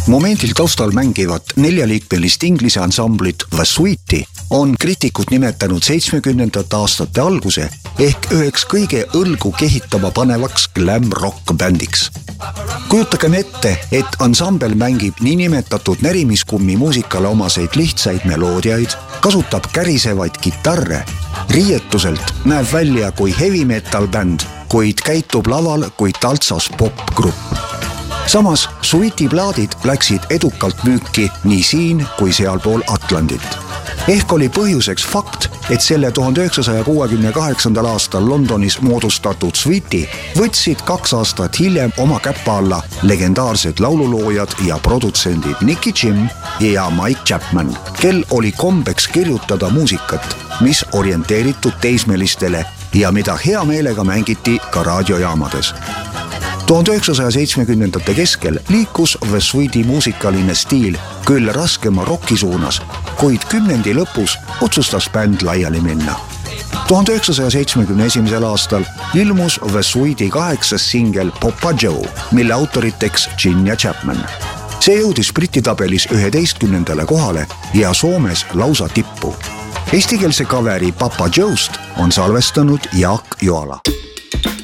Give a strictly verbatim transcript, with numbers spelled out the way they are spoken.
Momendil taustal mängivat neljaliikmelist inglise ansamblit The Sweety on kriitikud nimetanud seitsmekümnendate aastate alguse ehk üheks kõige õlgu kehitama panevaks glam rock bändiks. Kujutagem ette, et ansambel mängib niinimetatud närimiskummi muusikale omaseid lihtsaid meloodiaid, kasutab kärisevaid kitarre, riietuselt näeb välja kui heavy metal bänd, kuid käitub laval kui taltsas popgrupp. Samas Sweety plaadid läksid edukalt müüki nii siin kui sealpool Atlandit. Ehk oli põhjuseks fakt, et selle tuhande üheksasaja kuuekümne kaheksandal aastal Londonis moodustatud Sweety võtsid kaks aastat hiljem oma käppa alla legendaarsed laululoojad ja produtsendid Nicky Jim ja Mike Chapman, kel oli kombeks kirjutada muusikat, mis orienteeritud teismelistele ja mida hea meelega mängiti ka raadiojaamades. tuhande üheksasaja seitsmekümnendate keskel liikus The Sweety muusikaline stiil küll raskema rocki suunas, kuid kümnendi lõpus otsustas bänd laiali minna. tuhande üheksasaja seitsmekümne esimesel aastal ilmus The Sweety kaheksas singel Papa Joe, mille autoriteks Gin ja Chapman. See jõudis Briti tabelis üheteistkümnendale kohale ja Soomes lausa tippu. Eestikeelse kaveri Papa Joe'st on salvestanud Jaak Joala.